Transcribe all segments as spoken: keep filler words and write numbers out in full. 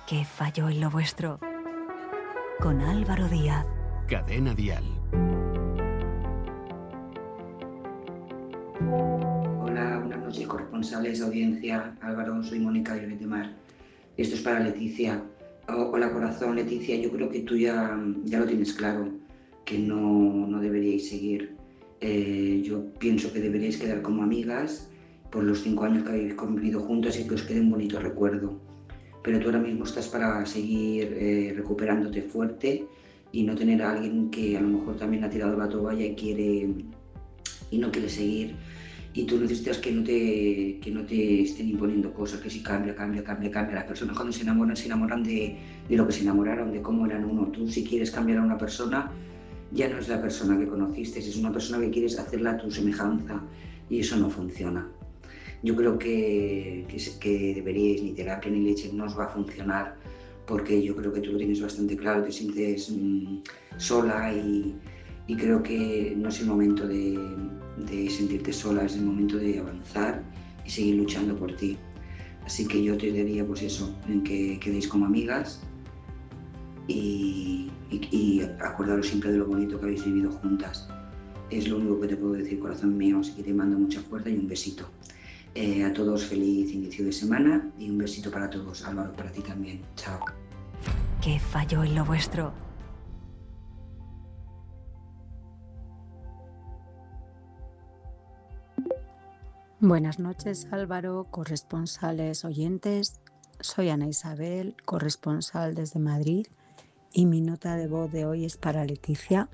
¿Qué falló en lo vuestro? Con Álvaro Díaz. Cadena Dial. Hola, buenas noches, corresponsales, audiencia. Álvaro, soy Mónica de Lloret de Mar. Esto es para Leticia. Oh, hola, corazón. Leticia, yo creo que tú ya, ya lo tienes claro, que no, no deberíais seguir. Eh, yo pienso que deberíais quedar como amigas por los cinco años que habéis convivido juntas y que os quede un bonito recuerdo. Pero tú ahora mismo estás para seguir eh, recuperándote fuerte y no tener a alguien que a lo mejor también ha tirado la toalla y quiere y no quiere seguir. Y tú necesitas que no te, que no te estén imponiendo cosas, que si cambia, cambia, cambia, cambia. Las personas cuando se enamoran, se enamoran de, de lo que se enamoraron, de cómo eran uno. Tú si quieres cambiar a una persona, ya no es la persona que conociste, es una persona que quieres hacerla a tu semejanza y eso no funciona. Yo creo que, que, que deberíais, ni terapia ni leche, no os va a funcionar porque yo creo que tú lo tienes bastante claro, te sientes mmm, sola y, y creo que no es el momento de, de sentirte sola, es el momento de avanzar y seguir luchando por ti. Así que yo te diría pues eso, en que quedéis como amigas y, y, y acordaros siempre de lo bonito que habéis vivido juntas. Es lo único que te puedo decir, corazón mío, así que te mando mucha fuerza y un besito. Eh, a todos feliz inicio de semana y un besito para todos. Álvaro, para ti también. Chao. ¿Qué falló en lo vuestro? Buenas noches, Álvaro, corresponsales oyentes. Soy Ana Isabel, corresponsal desde Madrid, y mi nota de voz de hoy es para Leticia.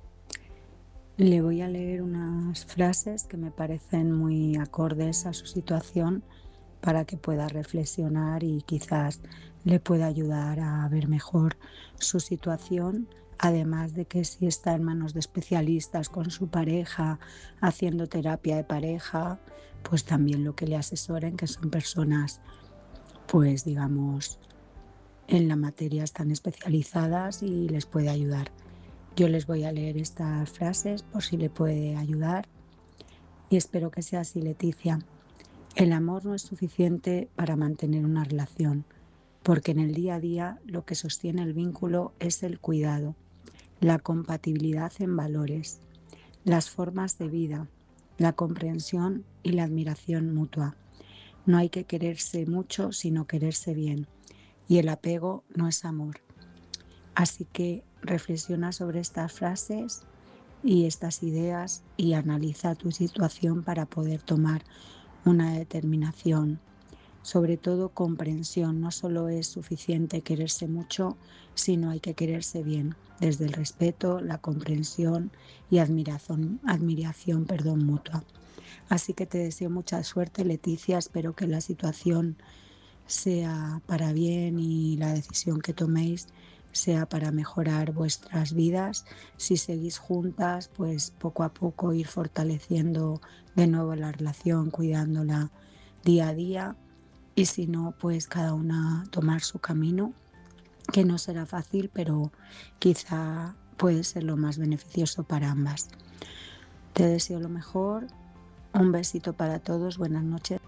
Le voy a leer unas frases que me parecen muy acordes a su situación para que pueda reflexionar y quizás le pueda ayudar a ver mejor su situación, además de que si está en manos de especialistas con su pareja, haciendo terapia de pareja, pues también lo que le asesoren, que son personas, pues digamos, en la materia están especializadas y les puede ayudar. Yo les voy a leer estas frases por si le puede ayudar y espero que sea así, Leticia. El amor no es suficiente para mantener una relación, porque en el día a día lo que sostiene el vínculo es el cuidado, la compatibilidad en valores, las formas de vida, la comprensión y la admiración mutua. No hay que quererse mucho, sino quererse bien, y el apego no es amor. Así que reflexiona sobre estas frases y estas ideas y analiza tu situación para poder tomar una determinación. Sobre todo comprensión, no solo es suficiente quererse mucho, sino hay que quererse bien, desde el respeto, la comprensión y admiración, admiración perdón, mutua. Así que te deseo mucha suerte, Leticia, espero que la situación sea para bien y la decisión que toméis sea para mejorar vuestras vidas. Si seguís juntas, pues poco a poco ir fortaleciendo de nuevo la relación, cuidándola día a día, y si no, pues cada una tomar su camino, que no será fácil, pero quizá puede ser lo más beneficioso para ambas. Te deseo lo mejor, un besito para todos, buenas noches.